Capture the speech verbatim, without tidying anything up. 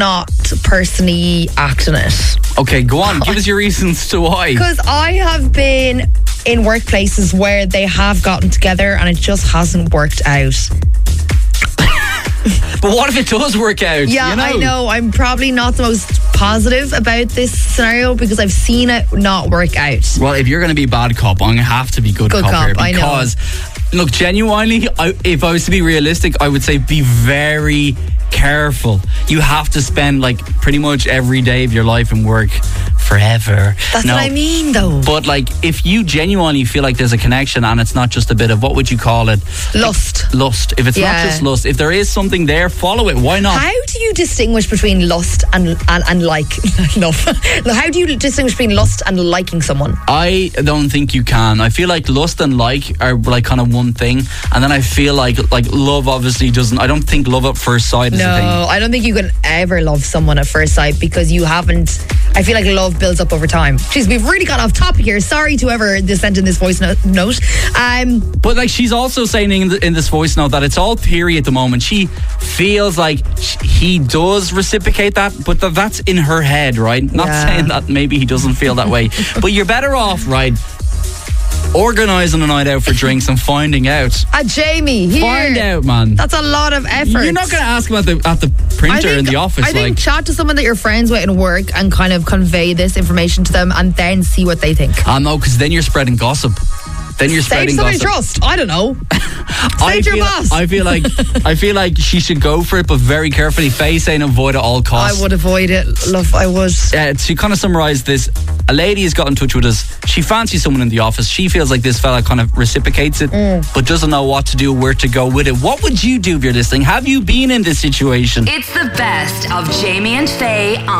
not personally act on it. Okay, go on. Give us your reasons to why. Because I have been in workplaces where they have gotten together and it just hasn't worked out. But what if it does work out? Yeah, you know? I know. I'm probably not the most positive about this scenario because I've seen it not work out. Well, if you're going to be bad cop, I'm going to have to be good, Good cop, cop, here I know. because, look, genuinely, I, if I was to be realistic, I would say be very careful. You have to spend like pretty much every day of your life in work forever. That's no, what I mean, though. But like, if you genuinely feel like there's a connection and it's not just a bit of, what would you call it? Lust. Like, lust. If it's Yeah. not just lust, if there is something there, follow it. Why not? How do you distinguish between lust and and, and like love? How do you distinguish between lust and liking someone? I don't think you can. I feel like lust and like are like kind of one thing, and then I feel like like love obviously doesn't. I don't think love at first sight is a thing. No, I don't think you can ever love someone at first sight because you haven't. I feel like love builds up over time. Jeez, we've really got off topic here. Sorry to whoever sent in this voice no- note. Um, But like, she's also saying in, the, in this voice note that it's all theory at the moment. She feels like sh- he does reciprocate that, but th- that's in her head, right? Not Yeah. saying that maybe he doesn't feel that way, but you're better off, right, organising a night out for drinks and finding out. uh, Jamie, here. Find out, man. That's a lot of effort. You're not going to ask him at the at the I printer think- in the office, I think like. chat to someone that you're friends with in work and kind of convey this information to them and then see what they think. I know, because then you're spreading gossip. Then you're Save spreading somebody gossip. trust. I don't know. I Save your feel, boss. I feel like I feel like she should go for it, but very carefully. Faye saying avoid at all I costs. would avoid it. Love, I would. Uh, to kind of summarise this, a lady has got in touch with us. She fancies someone in the office. She feels like this fella kind of reciprocates it, Mm. but doesn't know what to do, where to go with it. What would you do if you're listening? Have you been in this situation? It's the best of Jamie and Faye on